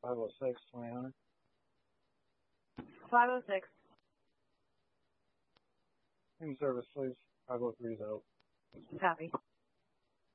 506, 2000. 506. Name service, please. 503 is out. Copy.